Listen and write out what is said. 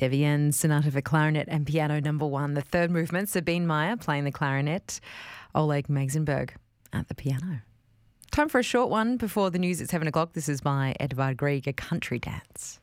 Devian Sonata for Clarinet and Piano No. 1. The third movement, Sabine Meyer playing the clarinet, Oleg Magzenberg at the piano. Time for a short one before the news at 7 o'clock. This is by Edvard Grieg, A Country Dance.